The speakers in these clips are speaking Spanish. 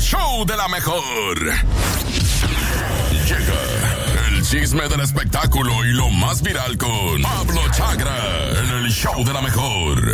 show de la mejor. Llega el chisme del espectáculo y lo más viral con Pablo Chagra en el show de la mejor.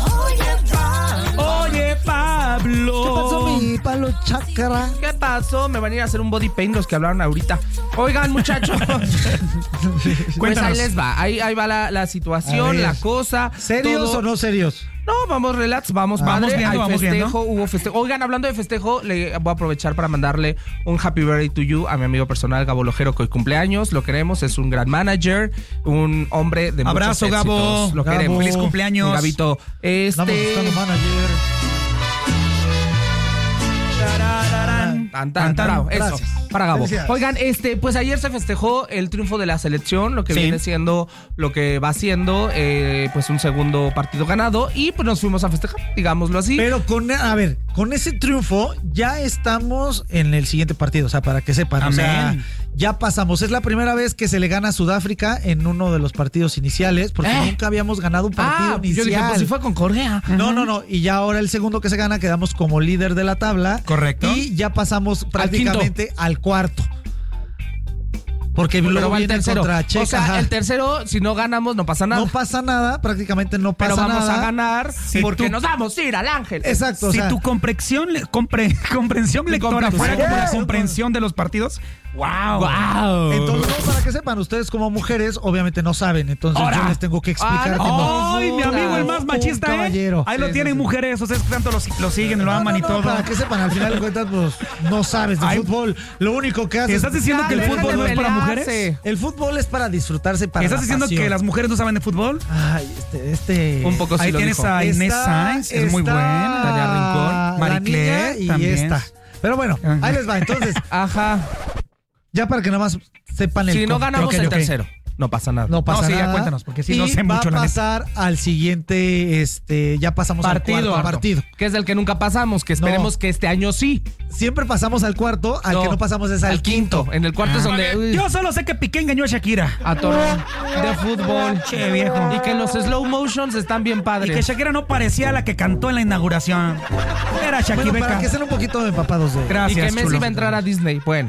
Oye, Pablo. ¿Qué pasó, mi Pablo Chagra? ¿Qué pasó? Me van a ir a hacer un body paint los que hablaron ahorita. Oigan, muchachos. Pues ahí les va. Ahí va la situación, la cosa. ¿Serios todo. o no serios? No, vamos relax, vamos padre. Viendo, Hay festejo, viendo. hubo festejo. Oigan, hablando de festejo, le voy a aprovechar para mandarle un happy birthday to you a mi amigo personal Gabo Lojero, que hoy cumpleaños. Lo queremos, es un gran manager, un hombre de Abrazo, muchos éxitos. Gabo. Lo Gabo, queremos. feliz cumpleaños. Gabito. Estamos buscando manager. Tan, bravo, eso, Gracias. para Gabo. Felicidades. Oigan, pues ayer se festejó el triunfo de la selección, lo que Sí. viene siendo, lo que va siendo, pues un segundo partido ganado, y pues nos fuimos a festejar, digámoslo así. Pero con ese triunfo ya estamos en el siguiente partido, o sea, para que sepan. Amén. O sea, ya pasamos. Es la primera vez que se le gana a Sudáfrica en uno de los partidos iniciales, porque nunca habíamos ganado un partido inicial. Yo dije, pues si fue con Corea. No. Y ya ahora el segundo que se gana, quedamos como líder de la tabla. Correcto. Y ya pasamos prácticamente al cuarto. Porque Pero luego va el viene tercero. contra Checa. O sea, ajá. el tercero, si no ganamos, no pasa nada. No pasa nada, prácticamente no pasa pero nada. vamos a ganar porque tú- nos vamos a ir al Ángel. Exacto, Si o sea, tu comprensión lectora fuera como la comprensión de los partidos, ¡wow! ¡Wow! Entonces, no, para que sepan, ustedes como mujeres obviamente no saben, entonces Ahora. yo les tengo que explicar que no. ¡Ay, mi amigo el más Un machista, caballero. Ahí lo Sí, tienen sí, sí. mujeres, ustedes tanto lo siguen, lo aman y No, todo. para que sepan, al final de cuentas, pues no sabes de Ay. fútbol. Lo único que haces. ¿Estás diciendo que el Dale, fútbol no es déjale para pelearse. mujeres? El fútbol es para disfrutarse, para ¿Estás la diciendo pasión. que las mujeres no saben de fútbol? Ay, Un poco sí Ahí lo tienes dijo. a Inés Sainz, es muy buena. Tania Rincón, la Mariclé niña y también. esta. Pero bueno, Ajá. ahí les va. Entonces, Ajá. ya para que nada más sepan el Si no ganamos Ok, el ok. tercero, no pasa nada. No pasa No, sí, ya nada. cuéntanos, porque sí, y no sé mucho, la va a neta. pasar al siguiente, ya pasamos al cuarto partido. Que es del que nunca pasamos, que esperemos que este año sí. Siempre pasamos al cuarto, al que no pasamos es al quinto. En el cuarto es donde... uy, Yo solo sé que Piqué engañó a Shakira. a torneo de fútbol. Che, viejo. Y que los slow motions están bien Y padres. que Shakira no parecía la que cantó en la inauguración. Era Shakira. Bueno, para que estén un poquito empapados de... Y Gracias, que Messi chulo. va a entrar a Disney. Bueno.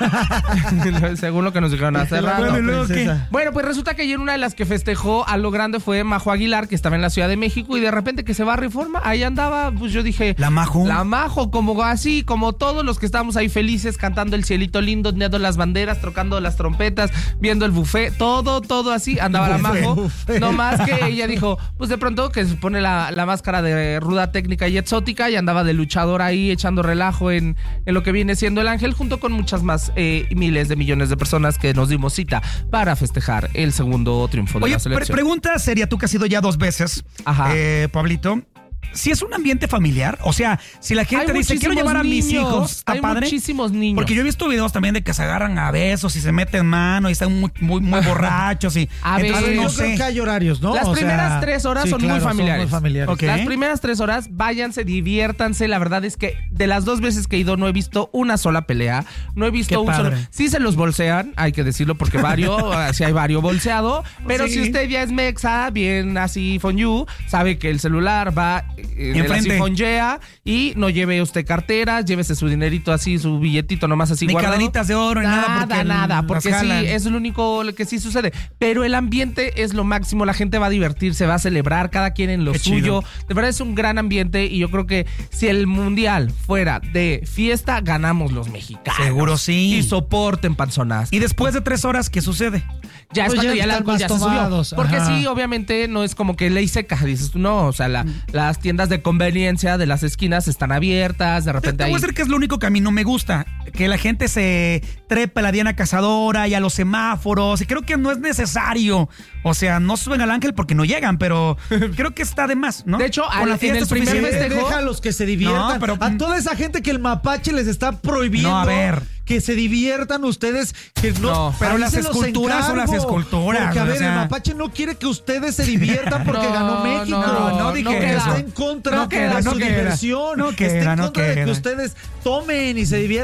Según lo que nos dijeron hace rato. Bueno, ¿y luego qué? princesa. Bueno, pues resulta que ayer una de las que festejó a lo grande fue Majo Aguilar, que estaba en la Ciudad de México, y de repente que se va a Reforma, ahí andaba, pues yo dije... La Majo. La Majo, como así, como todos los que estábamos ahí felices, cantando el cielito lindo, ondeando las banderas, tocando las trompetas, viendo el buffet, todo así, andaba la Majo. Buffet. No más que ella dijo, pues de pronto que se pone la máscara de ruda técnica y exótica y andaba de luchador ahí echando relajo en lo que viene siendo el Ángel, junto con muchas más miles de millones de personas que nos dimos cita para festejar el segundo triunfo de Oye, la selección. pregunta seria, tú que has ido ya 2 veces, Ajá. Pablito. Si es un ambiente familiar, o sea, si la gente Hay dice, quiero llevar a mis muchísimos hijos, niños, está hay padre. muchísimos niños. Porque yo he visto videos también de que se agarran a besos y se meten mano y están muy borrachos y A ver, entonces Yo no creo sé. que hay horarios, ¿no? Las O sea, primeras 3 horas sí, son muy claro, familiares. Ok. Las primeras 3 horas, váyanse, diviértanse. La verdad es que de las 2 veces que he ido no he visto una sola pelea. No he visto Qué un solo... padre. Sí se los bolsean, hay que decirlo, porque sí hay vario bolseado. Pero Sí. si usted ya es mexa, bien así fonyu, sabe que el celular va de la Enfrente. sifonjea y no lleve usted carteras, llévese su dinerito así, su billetito nomás así Ni guardado. cadenitas de oro, ni nada, porque porque las sí, jalan. es lo único que sí sucede. Pero el ambiente es lo máximo, la gente va a divertirse, va a celebrar, cada quien en lo Qué suyo. chido. De verdad es un gran ambiente y yo creo que si el mundial fuera de fiesta, ganamos los mexicanos. Seguro sí. Y soporten panzonas. Y después de 3 horas, ¿qué sucede? Ya es Pues cuando ya ya el están alcohol más ya se tomados, subió. Porque ajá. sí, obviamente no es como que ley seca, dices tú, no, o sea, las tiendas de conveniencia de las esquinas están abiertas, de Te repente voy a hay... decir que es lo único que a mí no me gusta, que la gente se trepa a la Diana Cazadora y a los semáforos, y creo que no es necesario. O sea, no suben al Ángel porque no llegan, pero creo que está de más, ¿no? De hecho, Con la en fiesta el primer suficiente. festejo- Deja a los que se diviertan. No, pero- a toda esa gente que el mapache les está prohibiendo No, a ver. que se diviertan ustedes, que no. No, pero ahí las se los esculturas son las encargo. esculturas, Porque a o ver, sea- el mapache no quiere que ustedes se diviertan porque No, ganó México. no dije no queda. Está en contra No queda, de no su queda. diversión. No Está queda, en no contra de que queda. ustedes tomen y se diviertan.